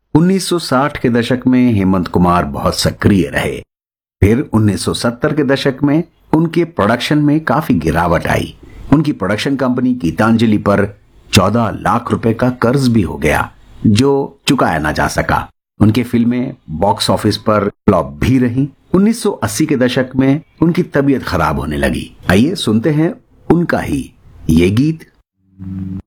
1960 के दशक में हेमंत कुमार बहुत सक्रिय रहे। फिर 1970 के दशक में उनके प्रोडक्शन में काफी गिरावट आई। उनकी प्रोडक्शन कंपनी गीतांजलि पर 14 लाख रुपए का कर्ज भी हो गया, जो चुकाया ना जा सका। उनकी फिल्में बॉक्स ऑफिस पर फ्लॉप भी रहीं। 1980 के दशक में उनकी तबीयत खराब होने लगी। आइए सुनते हैं उनका ही ये गीत।